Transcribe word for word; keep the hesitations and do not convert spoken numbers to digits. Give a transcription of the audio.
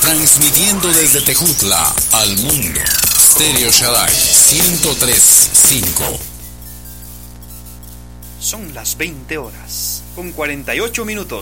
Transmitiendo desde Tejutla al mundo. Stereo Shaddai ciento tres punto cinco. Son las veinte horas, con cuarenta y ocho minutos.